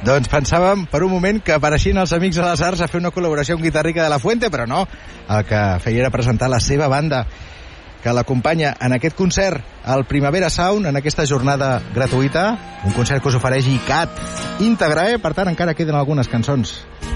Doncs pensàvem per un moment que apareixien els Amics de les Arts a fer una col·laboració amb Guitarrica de la Fuente, però no, el que feia era presentar la seva banda, que l'acompanya en aquest concert al Primavera Sound, en aquesta jornada gratuïta, un concert que us ofereix ICAT íntegre, per tant encara queden algunes cançons.